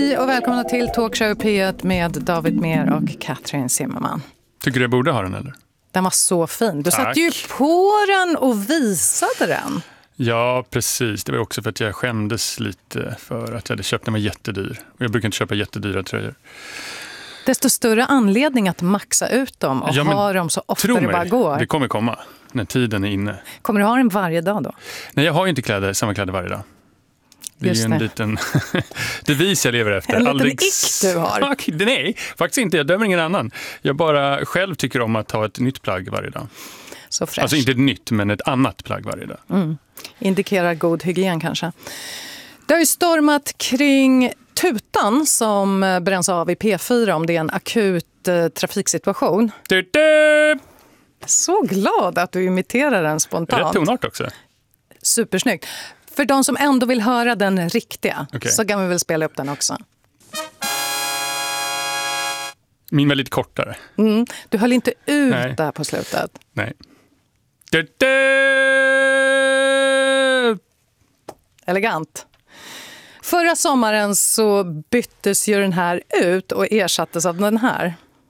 Hej och välkomna till Talkshow P1 med David Mer och Katrin Zimmerman. Tycker du jag borde ha den eller? Den var så fin. Du Tack. satte ju på den och visade den. Ja, precis. Det var också för att jag skämdes lite för att jag hade köpt den var jättedyr. Och jag brukar inte köpa jättedyra tröjor. Desto större anledning att maxa ut dem och ha dem så ofta det bara går. Det kommer komma när tiden är inne. Kommer du ha den varje dag då? Nej, jag har ju inte samma kläder varje dag. Det är ju en liten devis jag lever efter. En liten ick du har. Nej, faktiskt inte. Jag dömer ingen annan. Jag bara själv tycker om att ha ett nytt plagg varje dag. Så fräscht. Alltså inte ett nytt, men ett annat plagg varje dag. Indikerar god hygien kanske. Det har ju stormat kring tutan som bränns av i P4 om det är en akut trafiksituation. Så glad att du imiterar den spontant. Rätt tonart också. Supersnyggt. För de som ändå vill höra den riktiga så kan vi väl spela upp den också. Min var lite kortare. Du höll inte ut där på slutet. Nej. Elegant. Förra sommaren så byttes ju den här ut och ersattes av den här.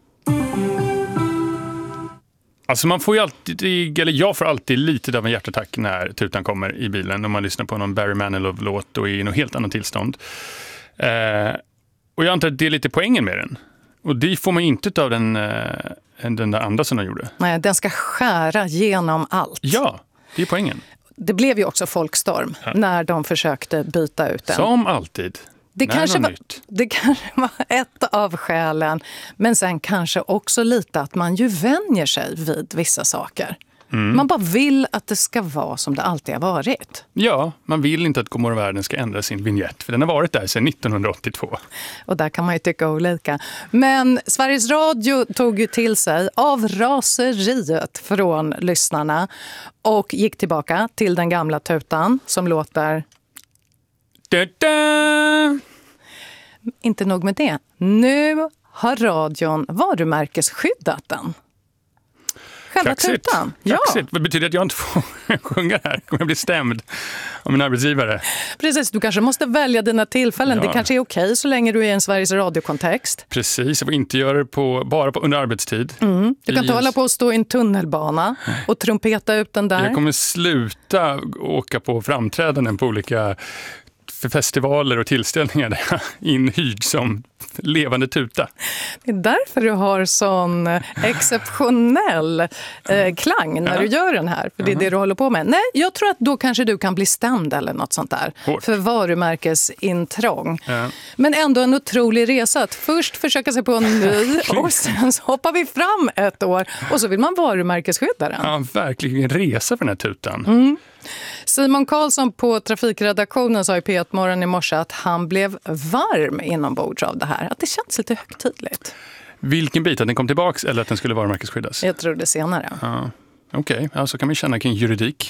Alltså man får ju alltid, eller jag får alltid lite av en hjärtattack när tutan kommer i bilen. Om man lyssnar på någon Barry Manilow-låt och är i något helt annat tillstånd. Och jag antar att det är lite poängen med den. Och det får man inte av den där andra som de gjorde. Nej, den ska skära genom allt. Ja, det är poängen. Det blev ju också folkstorm när de försökte byta ut den. Som alltid. Det kanske var ett av skälen, men sen kanske också lite att man ju vänjer sig vid vissa saker. Man bara vill att det ska vara som det alltid har varit. Ja, man vill inte att Godmorgon världen ska ändra sin vignett, för den har varit där sedan 1982. Och där kan man ju tycka olika. Men Sveriges Radio tog ju till sig av raseriet från lyssnarna och gick tillbaka till den gamla tutan som låter... Inte nog med det. Nu har radion varumärkesskyddat den. Själva tutan. Ja. Vad betyder att jag inte får sjunga här? Kommer jag bli stämd av min arbetsgivare? Precis, du kanske måste välja dina tillfällen. Ja. Det kanske är okej så länge du är i en Sveriges Radio-kontext. Precis, jag får inte göra det under arbetstid. Du kan inte hålla på att stå i en tunnelbana och trumpeta ut den där. Jag kommer sluta åka på framträdanden på olika festivaler och tillställningar där jag är inhyrd som levande tuta. Det är därför du har sån exceptionell klang när du gör den här. För det är det du håller på med. Nej, jag tror att då kanske du kan bli stämd eller något sånt där. Hårt. För varumärkesintrång. Ja. Men ändå en otrolig resa. Att först försöka sig på en ny och sen så hoppar vi fram ett år och så vill man varumärkesskydda den. Ja, verkligen resa för den här tutan. Simon Karlsson på trafikredaktionen sa i P1 Morgon i morse att han blev varm inombords av det här. Att det känns lite högtidligt. Vilken bit? Att den kom tillbaks eller att den skulle varumärkesskyddas? Jag tror det senare. Ja. Okej, så kan vi känna kring juridik.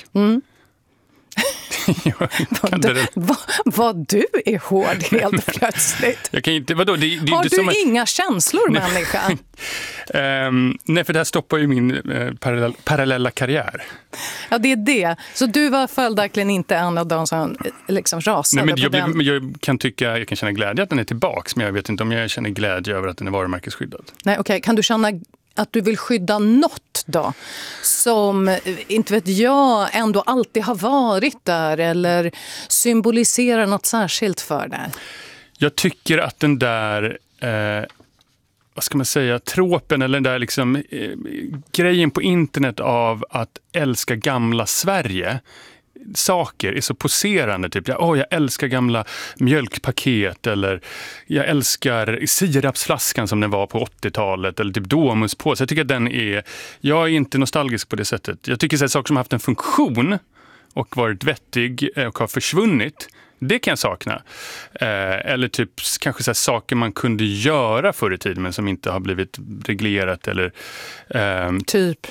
Vad du är hård helt plötsligt. Jag kan inte, vadå? Det har inte du som inga känslor, människa? Nej, för det här stoppar ju min parallella karriär. Ja, det är det. Så du var följaktligen inte en av de som liksom rasade. Nej, men jag kan känna glädje att den är tillbaks, men jag vet inte om jag känner glädje över att den är varumärkesskyddad. Nej, okej. Kan du känna att du vill skydda något då som, inte vet jag, ändå alltid har varit där eller symboliserar något särskilt för dig? Jag tycker att den där, vad ska man säga, tropen eller den där liksom, grejen på internet av att älska gamla Sverige, saker är så poserande, typ jag älskar gamla mjölkpaket eller jag älskar sirapsflaskan som den var på 80-talet eller typ Domus på. Så jag tycker att jag är inte nostalgisk på det sättet. Jag tycker att saker som har haft en funktion och varit vettig och har försvunnit, det kan jag sakna. Eller typ kanske så här saker man kunde göra förr i tiden men som inte har blivit reglerat eller typ.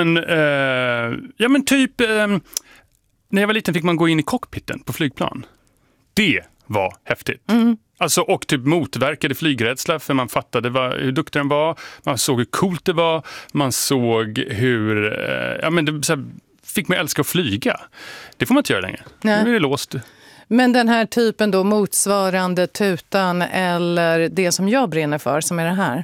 När jag var liten fick man gå in i cockpiten på flygplan. Det var häftigt. Alltså, och typ motverkade flygrädsla för man fattade hur duktig den var. Man såg hur coolt det var. Man såg hur... det så här, fick mig älska att flyga. Det får man inte göra längre. Nu är det låst. Men den här typen då, motsvarande tutan eller det som jag brinner för, som är det här.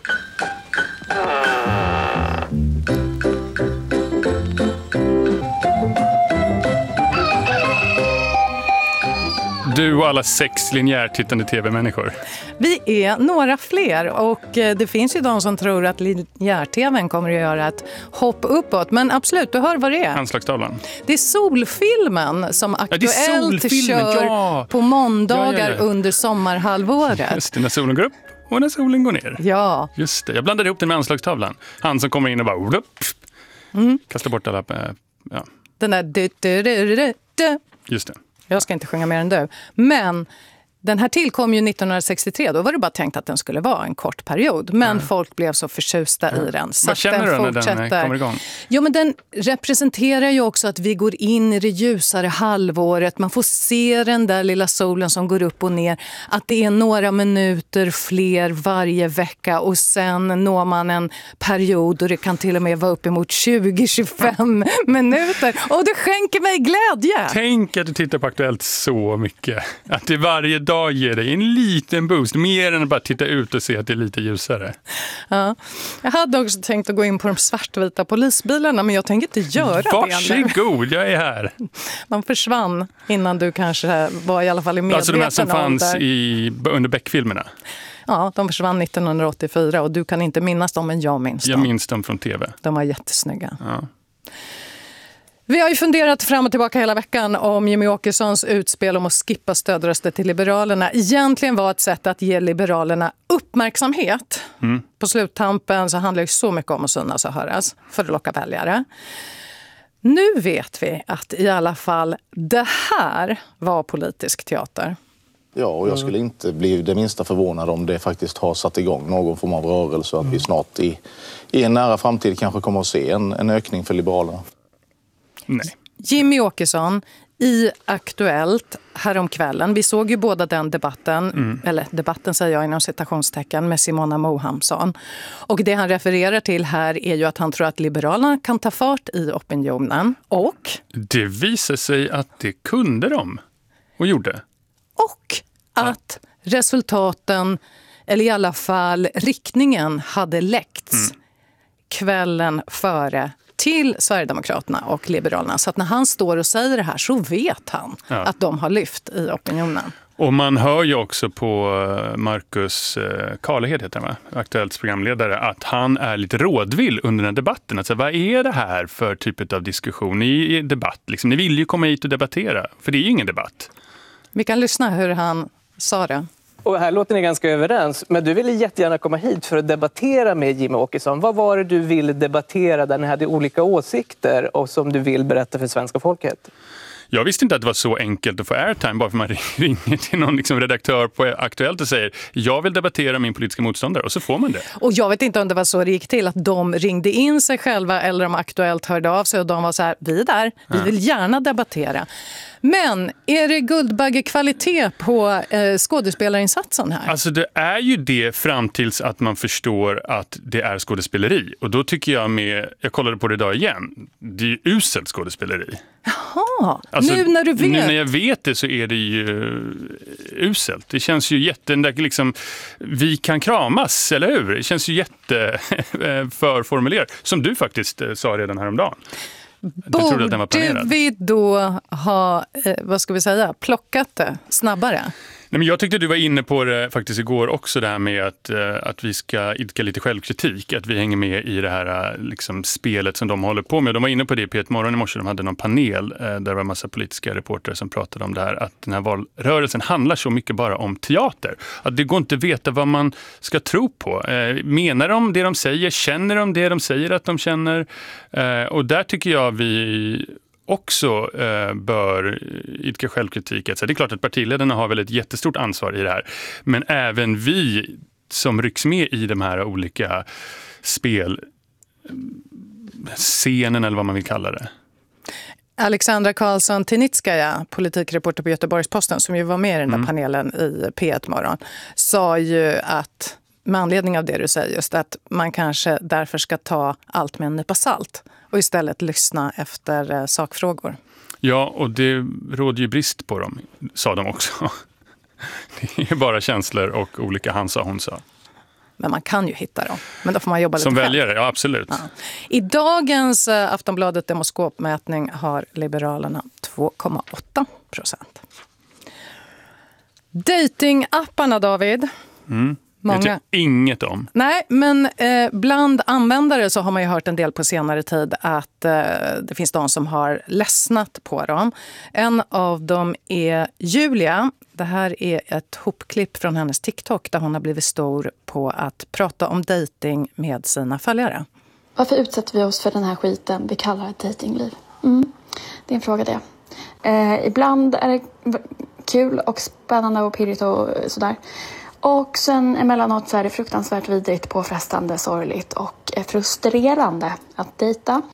Du och alla 6 linjärtittande tv-människor. Vi är några fler och det finns ju de som tror att linjär-tvn kommer att göra ett hopp uppåt. Men absolut, du hör vad det är. Anslagstavlan. Det är Solfilmen som Aktuellt kör på måndagar under sommarhalvåret. Just det, när solen går upp och när solen går ner. Ja. Just det, jag blandade ihop den med anslagstavlan. Han som kommer in och bara kastar bort alla... Ja. Den där... Just det. Jag ska inte sjunga mer än du. Men den här tillkom ju 1963. Då var det bara tänkt att den skulle vara en kort period. Men folk blev så förtjusta i den. Vad känner du när den kommer igång? Ja, men den representerar ju också att vi går in i det ljusare halvåret. Man får se den där lilla solen som går upp och ner. Att det är några minuter fler varje vecka. Och sen når man en period och det kan till och med vara uppemot 20-25 minuter. Och det skänker mig glädje. Tänk att du tittar på Aktuellt så mycket. Att det varje dag ger dig en liten boost. Mer än att bara titta ut och se att det är lite ljusare. Ja. Jag hade också tänkt att gå in på de svartvita polisbilarna, men jag tänker inte göra det. Varsågod, jag är här. De försvann innan du kanske var i alla fall i medveten. Alltså de här som fanns under Beck-filmerna? Ja, de försvann 1984 och du kan inte minnas dem, men jag minns dem. Jag minns dem från tv. De var jättesnygga. Ja. Vi har ju funderat fram och tillbaka hela veckan om Jimmie Åkessons utspel om att skippa stödröster till Liberalerna egentligen var ett sätt att ge Liberalerna uppmärksamhet. På sluttampen så handlar det så mycket om att synas och höras för att locka väljare. Nu vet vi att i alla fall det här var politisk teater. Ja, och jag skulle inte bli det minsta förvånad om det faktiskt har satt igång någon form av rörelse och att vi snart i en nära framtid kanske kommer att se en ökning för Liberalerna. Nej. Jimmie Åkesson i Aktuellt häromkvällen. Vi såg ju båda den debatten, eller debatten säger jag inom citationstecken, med Simona Mohamsson. Och det han refererar till här är ju att han tror att Liberalerna kan ta fart i opinionen. Och det visar sig att det kunde de och gjorde. Och att resultaten, eller i alla fall riktningen, hade läckts kvällen före till Sverigedemokraterna och Liberalerna. Så att när han står och säger det här så vet han att de har lyft i opinionen. Och man hör ju också på Marcus Karlhed, heter han, va? Aktuellt programledare, att han är lite rådvill under den här debatten. Alltså, vad är det här för typ av diskussion i debatt? Liksom, ni vill ju komma hit och debattera, för det är ju ingen debatt. Vi kan lyssna hur han sa det. Och här låter ni ganska överens, men du ville jättegärna komma hit för att debattera med Jimmie Åkesson. Vad var det du ville debattera där ni hade olika åsikter och som du vill berätta för svenska folket? Jag visste inte att det var så enkelt att få airtime bara för man ringer till någon redaktör på Aktuellt och säger jag vill debattera min politiska motståndare, och så får man det. Och jag vet inte om det var så det gick till, att de ringde in sig själva eller om Aktuellt hörde av sig och de var så här, vi är där, vi vill gärna debattera. Men är det Guldbagge-kvalitet på skådespelarinsatsen här? Alltså det är ju det fram tills att man förstår att det är skådespeleri. Och då tycker jag kollade på det idag igen, det är ju uselt skådespeleri. Jaha, alltså, nu när du vet. Nu när jag vet det så är det ju uselt. Det känns ju liksom, vi kan kramas, eller hur? Det känns ju förformulerat, som du faktiskt sa redan häromdagen. Borde vi då ha, plockat det snabbare? Nej, men jag tyckte du var inne på det faktiskt igår också, det här med att vi ska idka lite självkritik, att vi hänger med i det här liksom, spelet som de håller på med. De var inne på det i P1 Morgon i morse, de hade någon panel där det var en massa politiska reporter som pratade om det här, att den här valrörelsen handlar så mycket bara om teater. Att det går inte att veta vad man ska tro på. Menar de det de säger? Känner de det de säger att de känner? Och där tycker jag vi också bör idka självkritik. Så det är klart att partiledarna har väl ett jättestort ansvar i det här. Men även vi som rycks med i de här olika spelscenen eller vad man vill kalla det. Alexandra Karlsson-Tinitskaja, politikreporter på Göteborgs-Posten, som ju var med i den där panelen i P1 Morgon, sa ju att med anledning av det du säger, just att man kanske därför ska ta allt med en nypa salt och istället lyssna efter sakfrågor. Ja, och det råder ju brist på dem, sa de också. Det är bara känslor och olika han sa, hon sa. Men man kan ju hitta dem. Men då får man jobba lite som själv. väljare, ja absolut. Ja. I dagens Aftonbladet demoskopmätning har Liberalerna 2,8%. Datingapparna, David. Många. Vet jag inget om. Nej, men bland användare så har man ju hört en del på senare tid att det finns de som har ledsnat på dem. En av dem är Julia. Det här är ett hopklipp från hennes TikTok där hon har blivit stor på att prata om dating med sina följare. Varför utsätter vi oss för den här skiten vi kallar ett datingliv? Det är en fråga det. Ibland är det kul och spännande och pirrigt och sådär. Och sen emellanåt så är det fruktansvärt vidrigt, påfrestande, sorgligt och frustrerande att dejta.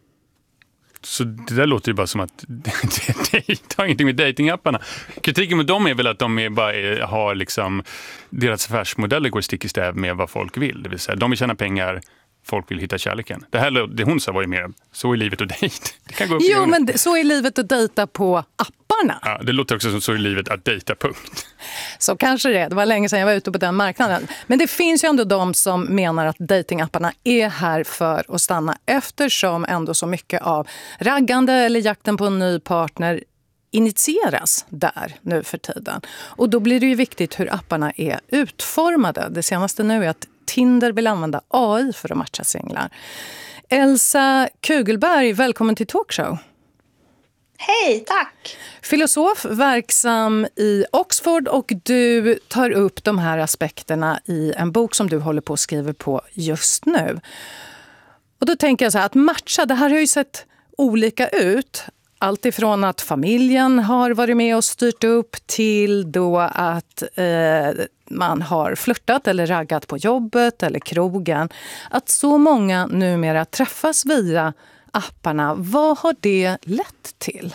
Så det där låter ju bara som att det har ingenting med datingapparna. Kritiken med dem är väl att de har liksom, deras affärsmodeller går stick i stäv med vad folk vill. Det vill säga, de vill tjäna pengar, folk vill hitta kärleken. Det hon sa var ju mer, så är livet att dejta. Det kan gå upp men så är livet att dejta på apparna. Ja, det låter också som så är livet att dejta, punkt. Så kanske det. Det var länge sedan jag var ute på den marknaden. Men det finns ju ändå de som menar att datingapparna är här för att stanna, eftersom ändå så mycket av raggande eller jakten på en ny partner initieras där nu för tiden. Och då blir det ju viktigt hur apparna är utformade. Det senaste nu är att Tinder vill använda AI för att matcha singlar. Elsa Kugelberg, välkommen till Talkshow. Hej, tack! Filosof, verksam i Oxford, och du tar upp de här aspekterna i en bok som du håller på att skriva på just nu. Och då tänker jag så här, att matcha, det här har ju sett olika ut. Allt ifrån att familjen har varit med och styrt upp till då att man har flirtat eller raggat på jobbet eller krogen. Att så många numera träffas via apparna, vad har det lett till?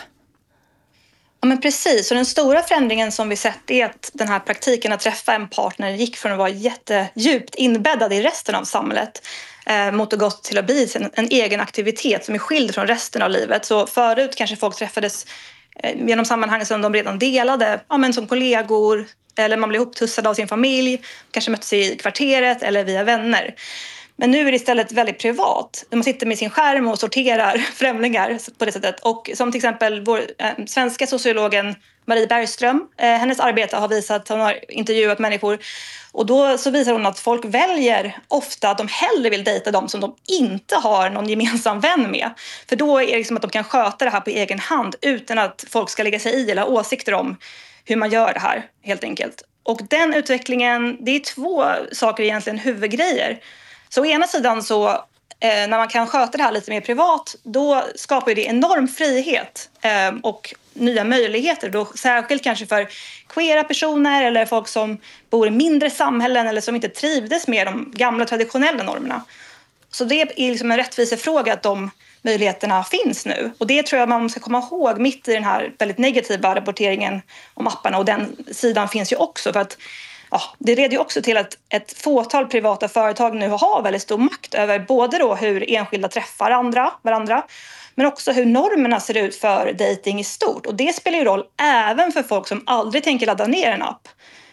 Ja, men precis, och den stora förändringen som vi sett är att den här praktiken att träffa en partner gick från att vara jättedjupt inbäddad i resten av samhället mot att gå till att bli en egen aktivitet som är skild från resten av livet. Så förut kanske folk träffades genom sammanhang som de redan delade, men som kollegor, eller man blev ihoptussad av sin familj, kanske möttes i kvarteret eller via vänner. Men nu är det istället väldigt privat. Man sitter med sin skärm och sorterar främlingar på det sättet. Och som till exempel vår svenska sociologen Marie Bergström, hennes arbete har visat att hon har intervjuat människor. Och då så visar hon att folk väljer ofta att de hellre vill dejta dem som de inte har någon gemensam vän med. För då är det liksom att de kan sköta det här på egen hand utan att folk ska lägga sig i eller ha åsikter om hur man gör det här, helt enkelt. Och den utvecklingen, det är två saker egentligen, huvudgrejer. Så å ena sidan så när man kan sköta det här lite mer privat, då skapar det enorm frihet och nya möjligheter. Då, särskilt kanske för queera personer eller folk som bor i mindre samhällen eller som inte trivdes med de gamla traditionella normerna. Så det är liksom en rättvisefråga att de möjligheterna finns nu. Och det tror jag man ska komma ihåg mitt i den här väldigt negativa rapporteringen om apparna. Och den sidan finns ju också för att det leder ju också till att ett fåtal privata företag nu har väldigt stor makt över både då hur enskilda träffar varandra, men också hur normerna ser ut för dating i stort. Och det spelar ju roll även för folk som aldrig tänker ladda ner en app.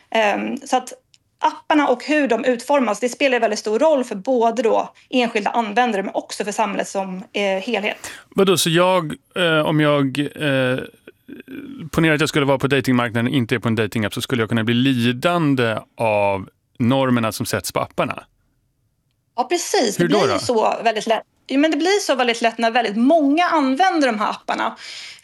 Så att apparna och hur de utformas, det spelar väldigt stor roll för både då enskilda användare men också för samhället som helhet. Vadå, så om jag ponerar att jag skulle vara på datingmarknaden och inte är på en datingapp, så skulle jag kunna bli lidande av normerna som sätts på apparna? Ja, precis. Det blir så väldigt lätt. Men det blir så väldigt lätt när väldigt många använder de här apparna.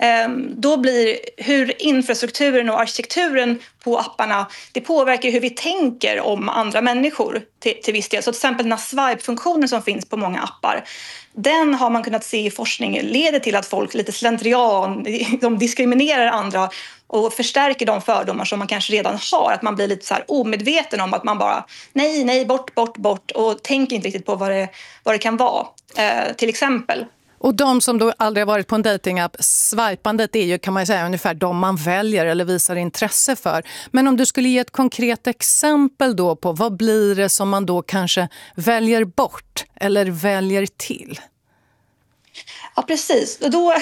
Då blir hur infrastrukturen och arkitekturen på apparna, det påverkar hur vi tänker om andra människor till viss del. Så till exempel den här swipe-funktionen som finns på många appar, den har man kunnat se i forskning leder till att folk lite slentrian, de diskriminerar andra och förstärker de fördomar som man kanske redan har. Att man blir lite så här omedveten om att man bara nej, bort och tänker inte riktigt på vad det kan vara, till exempel. Och de som då aldrig har varit på en datingapp, swipandet är ju, kan man säga, ungefär de man väljer eller visar intresse för. Men om du skulle ge ett konkret exempel då på vad blir det som man då kanske väljer bort eller väljer till? Ja, precis. Och då,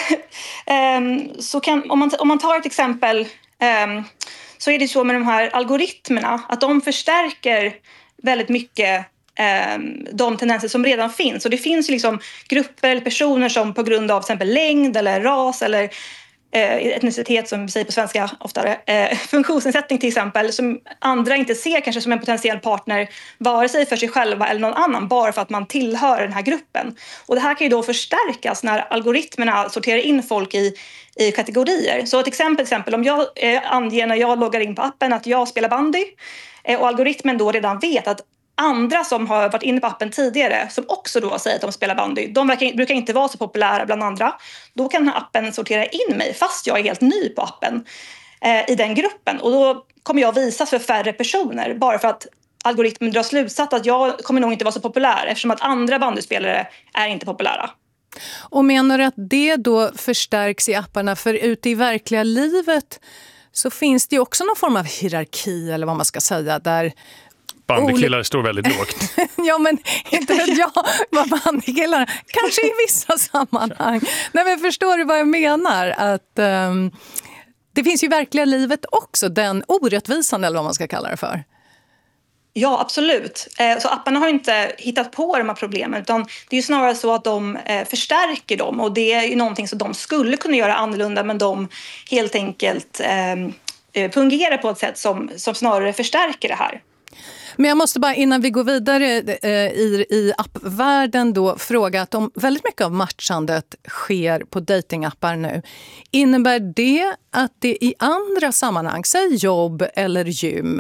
så kan, om man tar ett exempel, så är det så med de här algoritmerna att de förstärker väldigt mycket de tendenser som redan finns. Och det finns liksom grupper eller personer som på grund av till exempel längd eller ras eller etnicitet, som vi säger på svenska oftare, funktionsnedsättning till exempel, som andra inte ser kanske som en potentiell partner, vare sig för sig själva eller någon annan, bara för att man tillhör den här gruppen. Och det här kan ju då förstärkas när algoritmerna sorterar in folk i kategorier. Så ett exempel om jag anger när jag loggar in på appen att jag spelar bandy, och algoritmen då redan vet att andra som har varit inne på appen tidigare, som också då säger att de spelar bandy, de brukar inte vara så populära bland andra. Då kan den här appen sortera in mig, fast jag är helt ny på appen, i den gruppen. Och då kommer jag visas för färre personer, bara för att algoritmen drar slutsats att jag kommer nog inte vara så populär, eftersom att andra bandyspelare är inte populära. Och menar du att det då förstärks i apparna? För ute i verkliga livet så finns det ju också någon form av hierarki, eller vad man ska säga, där bandykillar står väldigt lågt. Ja, men inte vet jag vad bandykillar, kanske i vissa sammanhang. Nej, men förstår du vad jag menar? Att det finns ju i verkliga livet också den orättvisan, eller vad man ska kalla det för. Ja, absolut. Så apparna har inte hittat på de här problemen, utan det är ju snarare så att de förstärker dem, och det är ju någonting som de skulle kunna göra annorlunda, men de helt enkelt fungerar på ett sätt som snarare förstärker det här. Men jag måste bara, innan vi går vidare i appvärlden då, fråga att om väldigt mycket av matchandet sker på datingappar nu. Innebär det att det i andra sammanhang, säg jobb eller gym,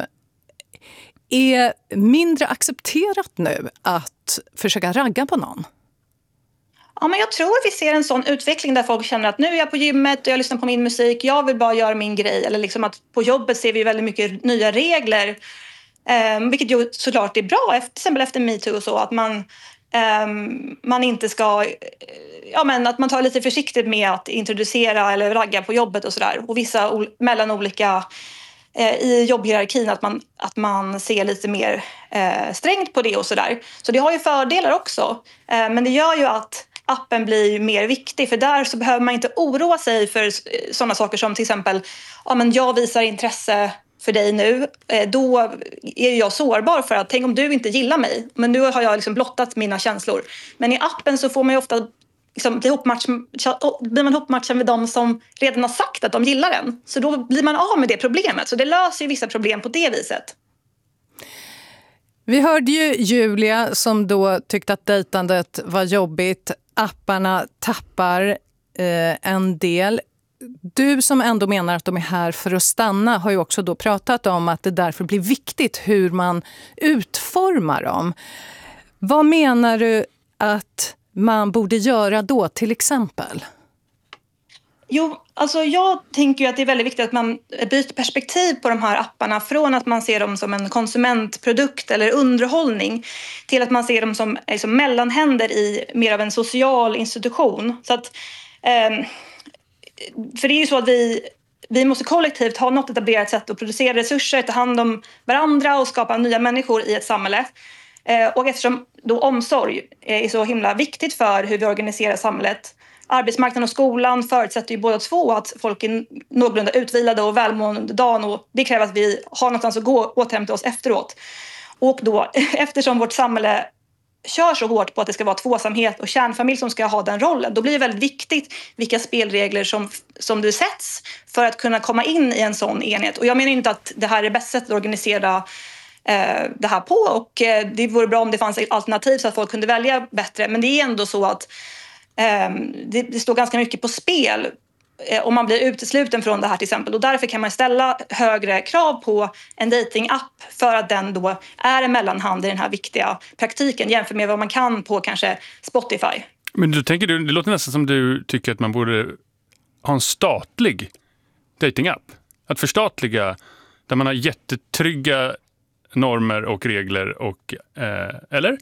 är mindre accepterat nu att försöka ragga på någon? Ja, men jag tror att vi ser en sån utveckling där folk känner att nu är jag på gymmet och jag lyssnar på min musik, jag vill bara göra min grej. Eller liksom att på jobbet ser vi väldigt mycket nya regler. Vilket ju såklart är bra, till exempel efter MeToo och så, att man inte ska, att man tar lite försiktigt med att introducera eller ragga på jobbet och sådär. Och vissa mellan olika i jobbhierarkin att man ser lite mer strängt på det och sådär. Så det har ju fördelar också, men det gör ju att appen blir mer viktig, för där så behöver man inte oroa sig för sådana saker som till exempel, jag visar intresse för dig nu, då är jag sårbar för att tänk om du inte gillar mig, men nu har jag liksom blottat mina känslor. Men i appen så får man ju ofta liksom blir man ihopmatchad med dem som redan har sagt att de gillar den. Så då blir man av med det problemet. Så det löser ju vissa problem på det viset. Vi hörde ju Julia som då tyckte att dejtandet var jobbigt. Apparna tappar en del. Du som ändå menar att de är här för att stanna har ju också då pratat om att det därför blir viktigt hur man utformar dem. Vad menar du att man borde göra då till exempel? Jo, alltså jag tänker ju att det är väldigt viktigt att man byter perspektiv på de här apparna från att man ser dem som en konsumentprodukt eller underhållning till att man ser dem som mellanhänder i mer av en social institution. Så att, för det är ju så att vi måste kollektivt ha något etablerat sätt att producera resurser, ta hand om varandra och skapa nya människor i ett samhälle. Och eftersom då omsorg är så himla viktigt för hur vi organiserar samhället, arbetsmarknaden och skolan förutsätter ju båda två att folk är någorlunda utvilade och välmående under dagen, och det kräver att vi har någonstans att gå och återhämta oss efteråt. Och då, eftersom vårt samhälle kör så hårt på att det ska vara tvåsamhet och kärnfamilj som ska ha den rollen, då blir det väldigt viktigt vilka spelregler som det sätts för att kunna komma in i en sån enhet. Och jag menar inte att det här är bäst sätt att organisera det här på, och det vore bra om det fanns alternativ så att folk kunde välja bättre, men det är ändå så att det står ganska mycket på spel om man blir utesluten från det här till exempel, och därför kan man ställa högre krav på en datingapp för att den då är en mellanhand i den här viktiga praktiken jämfört med vad man kan på kanske Spotify. Men det låter nästan som du tycker att man borde ha en statlig datingapp, att förstatliga där man har jättetrygga normer och regler och eller?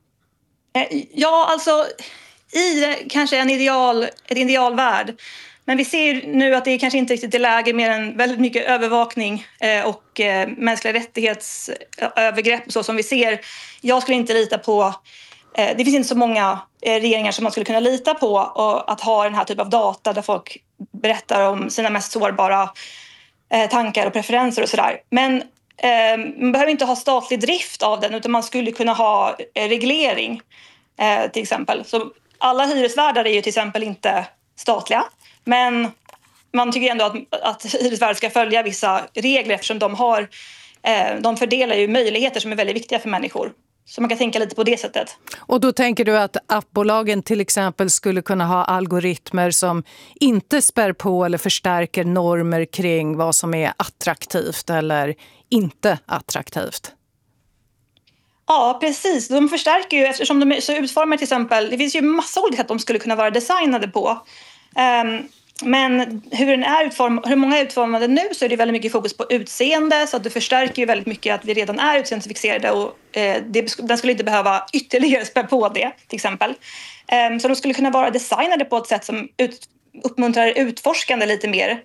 Ja, alltså i kanske en idealvärld. Men vi ser nu att det kanske inte riktigt är läge mer än väldigt mycket övervakning och mänskliga rättighetsövergrepp så som vi ser. Jag skulle inte lita på det finns inte så många regeringar som man skulle kunna lita på, och att ha den här typen av data där folk berättar om sina mest sårbara tankar och preferenser och sådär. Men man behöver inte ha statlig drift av den, utan man skulle kunna ha reglering till exempel. Så alla hyresvärdar är ju till exempel inte statliga, men man tycker ändå att hyresvärdar ska följa vissa regler, eftersom de fördelar ju möjligheter som är väldigt viktiga för människor. Så man kan tänka lite på det sättet. Och då tänker du att appbolagen till exempel skulle kunna ha algoritmer som inte spär på eller förstärker normer kring vad som är attraktivt eller inte attraktivt? Ja, precis. De förstärker ju, eftersom de är så utformade till exempel. Det finns ju massa olika sätt de skulle kunna vara designade på. Men hur många är utformade nu, så är det väldigt mycket fokus på utseende, så att det förstärker ju väldigt mycket att vi redan är utseendefixerade, och den skulle inte behöva ytterligare spä på det till exempel. Så de skulle kunna vara designade på ett sätt som uppmuntrar utforskande lite mer.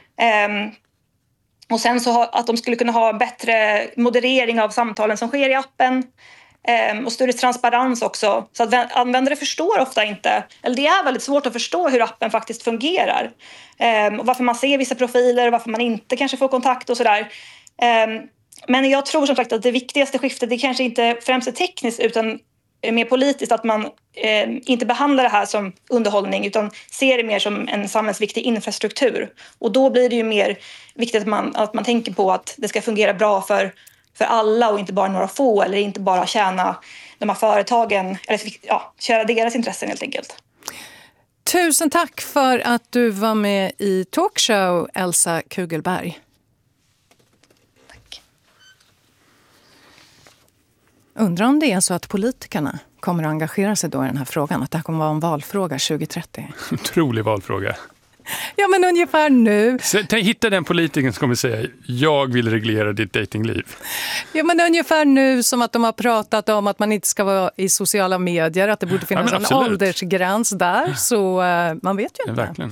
Och sen så att de skulle kunna ha bättre moderering av samtalen som sker i appen. Och större transparens också. Så att användare förstår ofta inte, eller det är väldigt svårt att förstå hur appen faktiskt fungerar. Och varför man ser vissa profiler och varför man inte kanske får kontakt och sådär. Men jag tror som sagt att det viktigaste skiftet, det kanske inte främst är tekniskt utan mer politiskt, att man inte behandlar det här som underhållning utan ser det mer som en samhällsviktig infrastruktur. Och då blir det ju mer viktigt att man tänker på att det ska fungera bra för alla och inte bara några få, eller inte bara tjäna de här företagen, eller köra deras intressen helt enkelt. Tusen tack för att du var med i Talkshow, Elsa Kugelberg. Tack. Undrar om det är så att politikerna kommer att engagera sig då i den här frågan, att det här kommer vara en valfråga 2030. Otrolig valfråga. Ja, men ungefär nu. Hitta den politikern som kommer säga, jag vill reglera ditt datingliv. Ja, men ungefär nu som att de har pratat om att man inte ska vara i sociala medier, att det borde finnas en åldersgräns där, så man vet ju inte. Verkligen.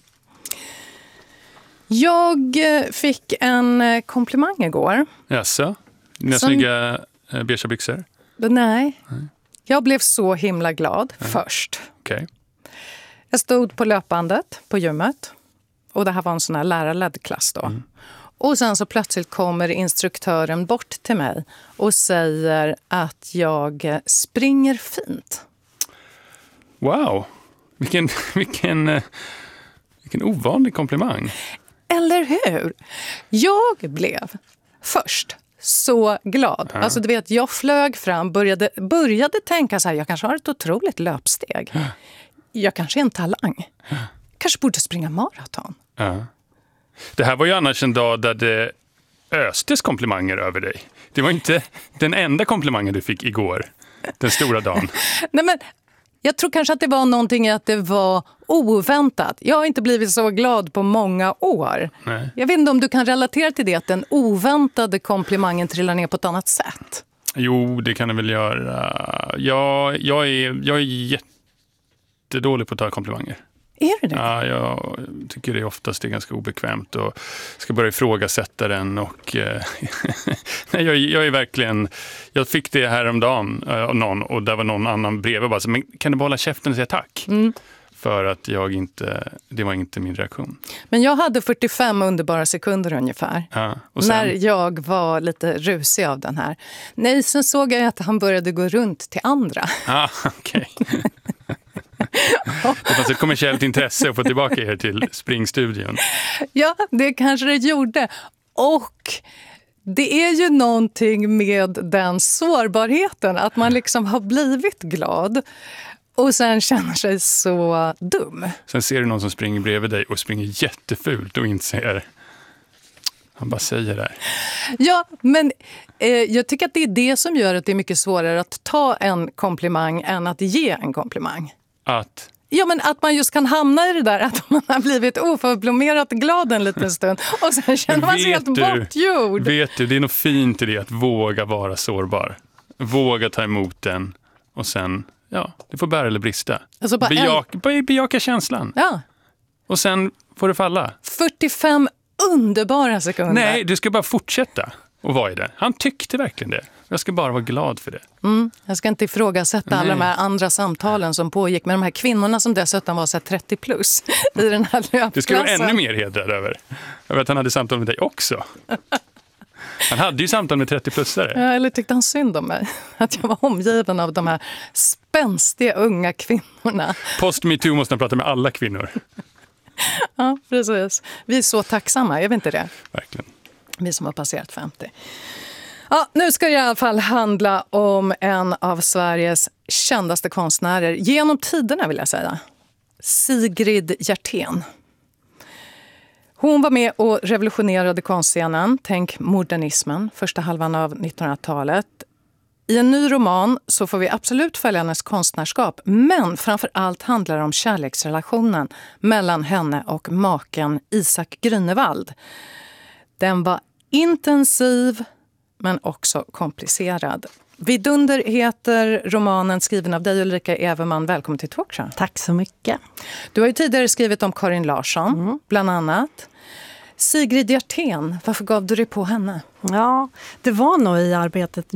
Jag fick en komplimang igår. Jaså? Dina snygga beige byxor? Nej. Jag blev så himla glad först. Okej. Jag stod på löpbandet på gymmet. Och det här var en sån här lärarledd klass då. Och sen så plötsligt kommer instruktören bort till mig och säger att jag springer fint. Wow, vilken ovanlig komplimang. Eller hur? Jag blev först så glad. Ja. Alltså du vet, jag flög fram, började tänka så här, jag kanske har ett otroligt löpsteg. Jag kanske är en talang. Kanske borde springa maraton. Ja. Det här var ju annars en dag där det östes komplimanger över dig. Det var inte den enda komplimangen du fick igår, den stora dagen. Nej, men jag tror kanske att det var någonting i att det var oväntat. Jag har inte blivit så glad på många år. Nej. Jag vet inte om du kan relatera till det, att den oväntade komplimangen trillar ner på ett annat sätt. Jo, det kan det väl göra. Jag är jättedålig på att ta komplimanger. Är det det? Ja, jag tycker det oftast är ganska obekvämt och ska börja ifrågasätta den. Och, nej, jag är verkligen... Jag fick det här om dagen av någon, och där var någon annan bredvid bara så, men kan du bara hålla käften och säga tack? För att det var inte min reaktion. Men jag hade 45 underbara sekunder ungefär. Ja, och sen... När jag var lite rusig av den här. Nej, sen såg jag att han började gå runt till andra. Okej. Det fanns ett kommersiellt intresse att få tillbaka er till springstudion. Ja, det kanske det gjorde. Och det är ju någonting med den sårbarheten, att man liksom har blivit glad och sen känner sig så dum. Sen ser du någon som springer bredvid dig och springer jättefult och inser... Han bara säger det. Ja, men jag tycker att det är det som gör att det är mycket svårare att ta en komplimang än att ge en komplimang. Att? Ja, men att man just kan hamna i det där att man har blivit oförblommerat glad en liten stund och sen känner man sig helt bortgjord. Vet du, det är något fint i det att våga vara sårbar. Våga ta emot den och sen, det får bära eller brista. Alltså bejaka känslan. Ja. Och sen får det falla. 45 underbara sekunder. Nej, du ska bara fortsätta. Och vad är det? Han tyckte verkligen det. Jag ska bara vara glad för det. Jag ska inte ifrågasätta alla de här andra samtalen som pågick med de här kvinnorna som dessutom var så 30 plus i den här löpklassen. Det skulle vara ännu mer hedrad över. Jag vet att han hade samtal med dig också. Han hade ju samtal med 30-plussare. Ja, eller tyckte han synd om mig? Att jag var omgiven av de här spänstiga unga kvinnorna. Post MeToo måste han prata med alla kvinnor. Ja, precis. Vi är så tacksamma, är vi inte det? Verkligen. Vi som har passerat 50. Ja, nu ska det i alla fall handla om en av Sveriges kändaste konstnärer. Genom tiderna vill jag säga. Sigrid Hjertén. Hon var med och revolutionerade konstscenen, tänk modernismen, första halvan av 1900-talet. I en ny roman så får vi absolut följa hennes konstnärskap, men framför allt handlar det om kärleksrelationen mellan henne och maken Isak Grünewald. Den var intensiv men också komplicerad. Vidunder heter romanen, skriven av dig Ulrika Everman. Välkommen till Talkshow. Tack så mycket. Du har ju tidigare skrivit om Karin Larsson, bland annat. Sigrid Hjertén, varför gav du dig på henne? Ja, det var nog i arbetet